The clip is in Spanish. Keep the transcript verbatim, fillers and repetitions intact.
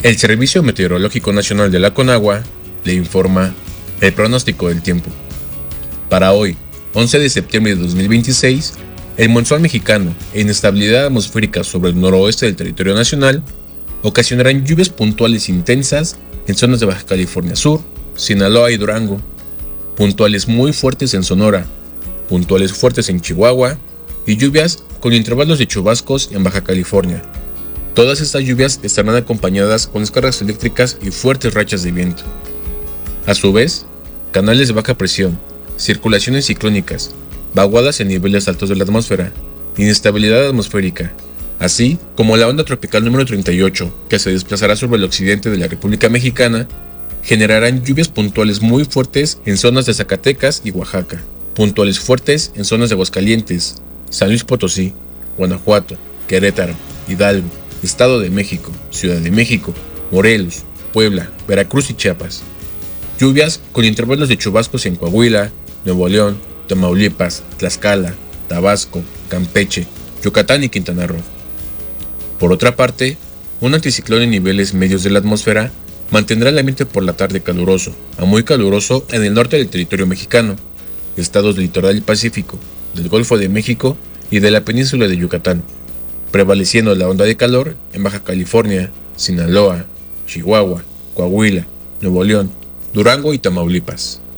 El Servicio Meteorológico Nacional de la Conagua le informa el pronóstico del tiempo. Para hoy, once de septiembre de dos mil veintiséis, el monzón mexicano e inestabilidad atmosférica sobre el noroeste del territorio nacional ocasionarán lluvias puntuales intensas en zonas de Baja California Sur, Sinaloa y Durango, puntuales muy fuertes en Sonora, puntuales fuertes en Chihuahua y lluvias con intervalos de chubascos en Baja California. Todas estas lluvias estarán acompañadas con descargas eléctricas y fuertes rachas de viento. A su vez, canales de baja presión, circulaciones ciclónicas, vaguadas en niveles altos de la atmósfera, inestabilidad atmosférica, así como la onda tropical número treinta y ocho, que se desplazará sobre el occidente de la República Mexicana, generarán lluvias puntuales muy fuertes en zonas de Zacatecas y Oaxaca, puntuales fuertes en zonas de Aguascalientes, San Luis Potosí, Guanajuato, Querétaro, Hidalgo, Estado de México, Ciudad de México, Morelos, Puebla, Veracruz y Chiapas. Lluvias con intervalos de chubascos en Coahuila, Nuevo León, Tamaulipas, Tlaxcala, Tabasco, Campeche, Yucatán y Quintana Roo. Por otra parte, un anticiclón en niveles medios de la atmósfera mantendrá el ambiente por la tarde caluroso a muy caluroso en el norte del territorio mexicano, estados del litoral del Pacífico, del Golfo de México y de la península de Yucatán, prevaleciendo la onda de calor en Baja California, Sinaloa, Chihuahua, Coahuila, Nuevo León, Durango y Tamaulipas.